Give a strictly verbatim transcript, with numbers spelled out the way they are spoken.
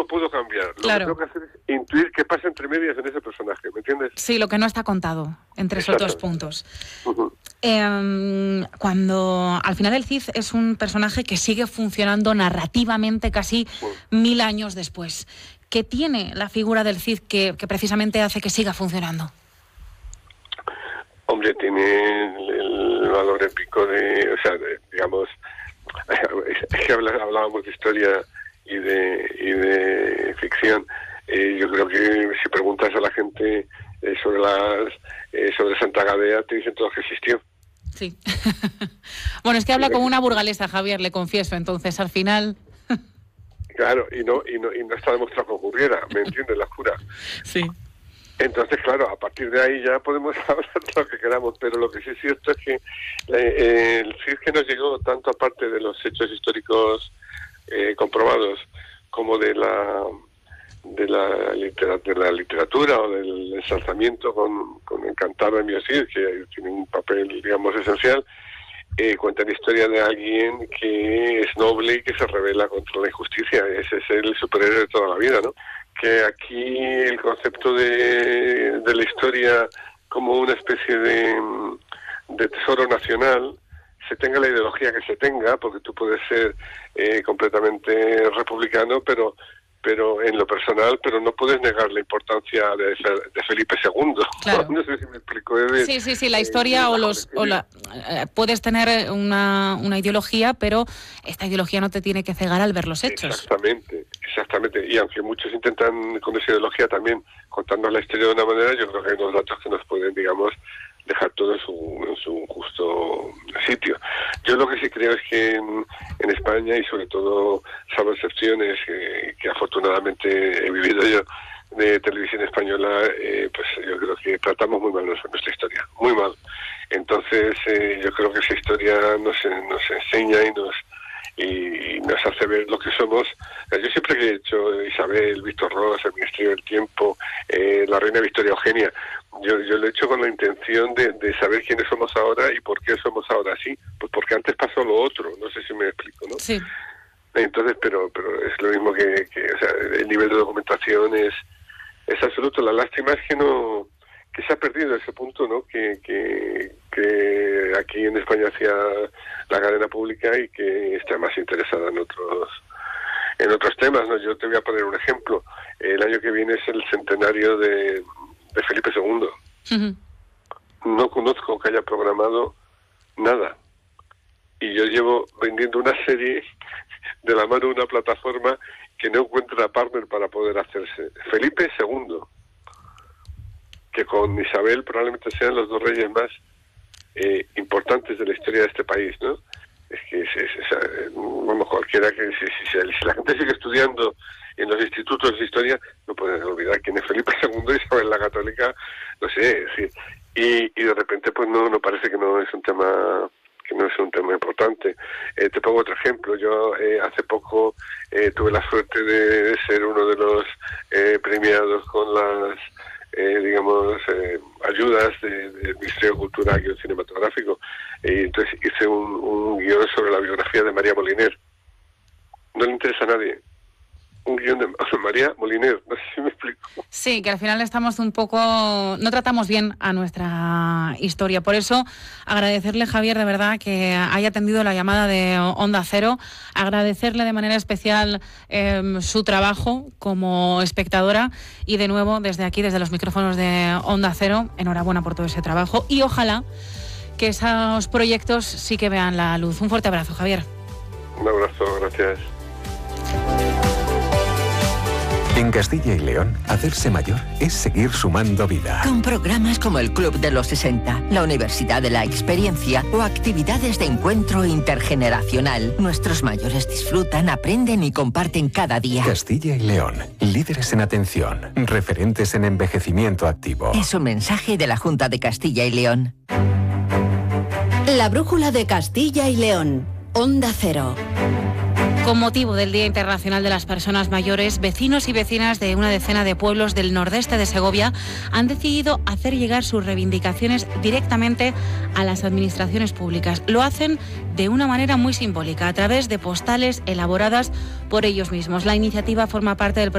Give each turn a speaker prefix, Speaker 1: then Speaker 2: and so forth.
Speaker 1: puedo cambiar. Lo
Speaker 2: claro.
Speaker 1: que tengo que hacer es intuir qué pasa entre medias en ese personaje, ¿me entiendes?
Speaker 2: Sí, lo que no está contado entre esos dos puntos.
Speaker 1: Uh-huh.
Speaker 2: Eh, cuando al final el Cid es un personaje que sigue funcionando narrativamente casi uh-huh. mil años después. ¿Qué tiene la figura del Cid que, que precisamente hace que siga funcionando?
Speaker 1: Hombre, tiene el, el valor épico de, o sea, de, digamos, es que hablábamos de historia y de y de ficción. Eh, yo creo que si preguntas a la gente eh, sobre las eh, sobre Santa Gadea, te dicen todos que existió.
Speaker 2: Sí. Bueno, es que habla como una burgalesa, Javier, le confieso. Entonces, al final.
Speaker 1: Claro, y no y no y no está demostrado que ocurriera, ¿me entiendes? La jura.
Speaker 2: Sí.
Speaker 1: Entonces, claro, a partir de ahí ya podemos hablar lo que queramos, pero lo que sí es cierto es que eh, el Cid que nos llegó, tanto aparte de los hechos históricos eh, comprobados, como de la de la, litera, de la literatura o del ensalzamiento con, con el cantar de mi Cid, que tiene un papel, digamos, esencial, eh, cuenta la historia de alguien que es noble y que se rebela contra la injusticia. Ese es el superhéroe de toda la vida, ¿no? Que aquí el concepto de, de la historia como una especie de, de tesoro nacional, se tenga la ideología que se tenga, porque tú puedes ser eh, completamente republicano, pero pero en lo personal, pero no puedes negar la importancia de, de Felipe segundo.
Speaker 2: Claro.
Speaker 1: No sé si me explico. De,
Speaker 2: sí, sí, sí, la historia eh, o los... O la, eh, puedes tener una, una ideología, pero esta ideología no te tiene que cegar al ver los hechos.
Speaker 1: Exactamente, exactamente. Y aunque muchos intentan con esa ideología también contarnos la historia de una manera, yo creo que hay unos datos que nos pueden, digamos, dejar todo en su, en su justo sitio. Yo lo que sí creo es que en, en España, y sobre todo, salvo excepciones que, que afortunadamente he vivido yo, de televisión española, eh, pues yo creo que tratamos muy mal nuestra historia, muy mal. Entonces eh, yo creo que esa historia nos, nos enseña y nos y nos hace ver lo que somos. Yo siempre que he hecho Isabel, Víctor Ros, El Ministerio del Tiempo, eh, la Reina Victoria Eugenia, yo, yo lo he hecho con la intención de, de saber quiénes somos ahora y por qué somos ahora así. Pues porque antes pasó lo otro, no sé si me explico, ¿no?
Speaker 2: Sí.
Speaker 1: Entonces, pero pero es lo mismo que, que o sea, el nivel de documentación es, es absoluto. La lástima es que no que se ha perdido ese punto, ¿no? Que, que, que aquí en España hacía la cadena pública y que está más interesada en otros en otros temas, ¿no? Yo te voy a poner un ejemplo. El año que viene es el centenario de, de Felipe segundo. Uh-huh. No conozco que haya programado nada. Y yo llevo vendiendo una serie de la mano de una plataforma que no encuentra partner para poder hacerse. Felipe segundo. Que con Isabel probablemente sean los dos reyes más eh, importantes de la historia de este país, ¿no? Es que es, es, es, vamos, cualquiera que si, si, si la gente sigue estudiando en los institutos de historia, no pueden olvidar quién es Felipe segundo y Isabel la Católica, no sé, es decir, y, y de repente pues no, no parece que no es un tema que no es un tema importante. Eh, te pongo otro ejemplo. Yo eh, hace poco eh, tuve la suerte de ser uno de los eh, premiados con las Eh, digamos, eh, ayudas del de Ministerio de Cultura y Cinematográfico. Y entonces hice un, un guión sobre la biografía de María Moliner. No le interesa a nadie. Un guión de María Moliner, no sé si me explico.
Speaker 2: Sí, que al final estamos un poco... No tratamos bien a nuestra historia. Por eso, agradecerle, Javier, de verdad, que haya atendido la llamada de Onda Cero. Agradecerle de manera especial eh, su trabajo como espectadora. Y de nuevo, desde aquí, desde los micrófonos de Onda Cero, enhorabuena por todo ese trabajo. Y ojalá que esos proyectos sí que vean la luz. Un fuerte abrazo, Javier.
Speaker 1: Un abrazo, gracias.
Speaker 3: En Castilla y León, hacerse mayor es seguir sumando vida.
Speaker 4: Con programas como el Club de los sesenta, la Universidad de la Experiencia o actividades de encuentro intergeneracional, nuestros mayores disfrutan, aprenden y comparten cada día.
Speaker 3: Castilla y León, líderes en atención, referentes en envejecimiento activo.
Speaker 4: Es un mensaje de la Junta de Castilla y León.
Speaker 5: La brújula de Castilla y León, Onda Cero.
Speaker 2: Con motivo del Día Internacional de las Personas Mayores, vecinos y vecinas de una decena de pueblos del nordeste de Segovia han decidido hacer llegar sus reivindicaciones directamente a las administraciones públicas. Lo hacen de una manera muy simbólica, a través de postales elaboradas por ellos mismos. La iniciativa forma parte del